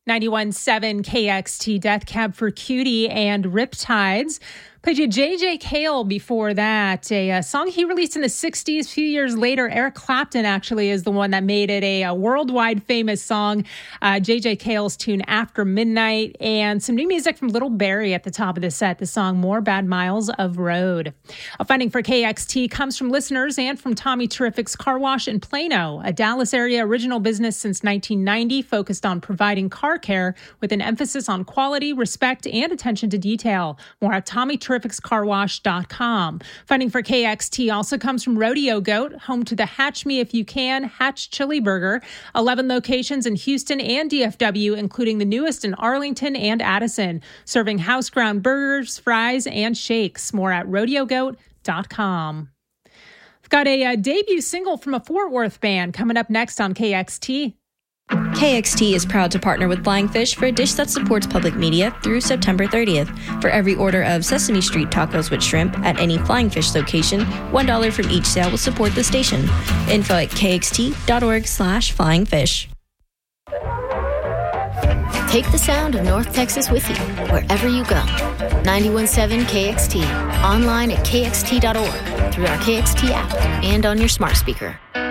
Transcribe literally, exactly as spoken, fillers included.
ninety-one point seven K X T, Death Cab for Cutie and Riptides. Played you J J Cale before that, a, a song he released in the sixties. A few years later, Eric Clapton actually is the one that made it a, a worldwide famous song. Uh, J J Cale's tune After Midnight, and some new music from Little Barry at the top of the set. The song More Bad Miles of Road. A funding for K X T comes from listeners and from Tommy Terrific's Car Wash in Plano, a Dallas area original business since nineteen ninety, focused on providing car care with an emphasis on quality, respect, and attention to detail. More at Tommy Terrific's car wash dot com. Funding for K X T also comes from Rodeo Goat, home to the Hatch Me If You Can Hatch Chili Burger. eleven locations in Houston and D F W, including the newest in Arlington and Addison, serving house ground burgers, fries, and shakes. More at rodeo goat dot com. We've got a, a debut single from a Fort Worth band coming up next on K X T. K X T is proud to partner with Flying Fish for a dish that supports public media through September thirtieth. For every order of Sesame Street tacos with shrimp at any Flying Fish location, one dollar from each sale will support the station. Info at kxt.org slash flying fish. Take the sound of North Texas with you wherever you go. ninety-one point seven K X T. Online at k x t dot org, through our K X T app, and on your smart speaker.